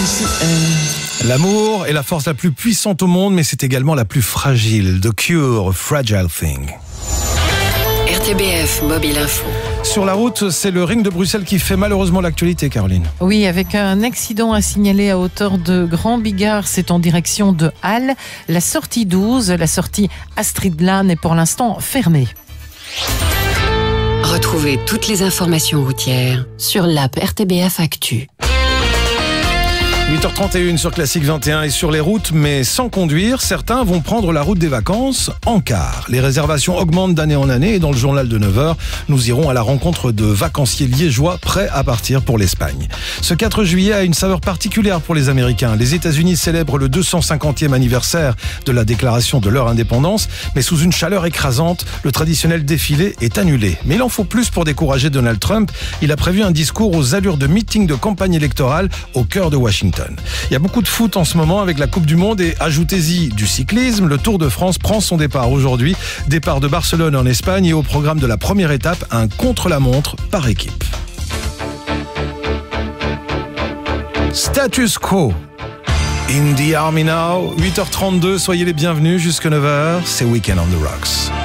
L'amour est la force la plus puissante au monde, mais c'est également la plus fragile. The Cure, Fragile Thing. RTBF Mobile Info. Sur la route, c'est le ring de Bruxelles qui fait malheureusement l'actualité, Caroline. Oui, avec un accident à signaler à hauteur de Grand Bigard, c'est en direction de Halle. La sortie 12, la sortie Astrid-Lane est pour l'instant fermée. Retrouvez toutes les informations routières sur l'app RTBF Actu. 8h31 sur Classique 21 et sur les routes, mais sans conduire, certains vont prendre la route des vacances en car. Les réservations augmentent d'année en année et dans le journal de 9h, nous irons à la rencontre de vacanciers liégeois prêts à partir pour l'Espagne. Ce 4 juillet a une saveur particulière pour les Américains. Les États-Unis célèbrent le 250e anniversaire de la déclaration de leur indépendance, mais sous une chaleur écrasante, le traditionnel défilé est annulé. Mais il en faut plus pour décourager Donald Trump. Il a prévu un discours aux allures de meeting de campagne électorale au cœur de Washington. Il y a beaucoup de foot en ce moment avec la Coupe du Monde et ajoutez-y du cyclisme. Le Tour de France prend son départ aujourd'hui. Départ de Barcelone en Espagne et au programme de la première étape, un contre-la-montre par équipe. Status quo. In the Army Now, 8h32, soyez les bienvenus jusqu'à 9h, c'est Weekend on the Rocks.